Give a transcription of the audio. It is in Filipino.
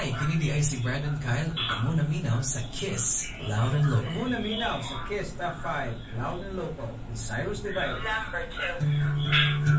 Hi, kini ay si Brandon Kyle. Amo na minaw sa Kiss, Loud and Local. Amo na minaw sa Kiss Top 5, Loud and Local, with Cyrus Divide. Number 2.